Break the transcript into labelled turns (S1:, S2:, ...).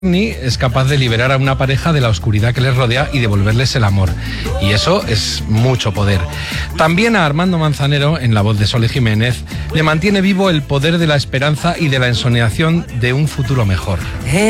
S1: Es capaz de liberar a una pareja de la oscuridad que les rodea y devolverles el amor. Y eso es mucho poder. También a Armando Manzanero, en la voz de Sole Jiménez, le mantiene vivo el poder de la esperanza y de la ensoñación de un futuro mejor.